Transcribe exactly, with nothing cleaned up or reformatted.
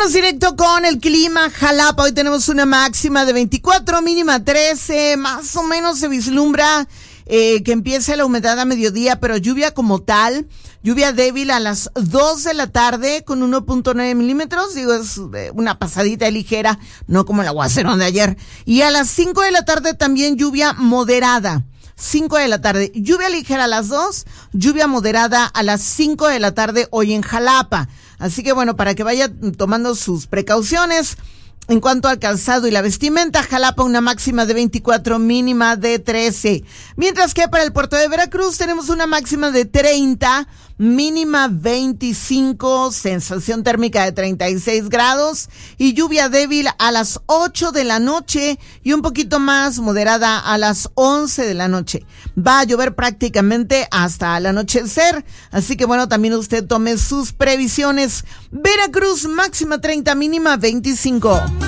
Vámonos directo con el clima. Jalapa, hoy tenemos una máxima de veinticuatro, mínima trece, más o menos se vislumbra eh, que empiece la humedad a mediodía, pero lluvia como tal, lluvia débil a las dos de la tarde con uno punto nueve milímetros, digo, es eh, una pasadita ligera, no como el aguacero de ayer, y a las cinco de la tarde también lluvia moderada. cinco de la tarde, lluvia ligera a las dos, lluvia moderada a las cinco de la tarde hoy en Jalapa. Así que bueno, para que vaya tomando sus precauciones. En cuanto al calzado y la vestimenta, Jalapa una máxima de veinticuatro, mínima de trece. Mientras que para el puerto de Veracruz tenemos una máxima de treinta, mínima veinticinco, sensación térmica de treinta y seis grados y lluvia débil a las ocho de la noche y un poquito más moderada a las once de la noche. Va a llover prácticamente hasta el anochecer, así que bueno, también usted tome sus previsiones. Veracruz máxima treinta, mínima veinticinco.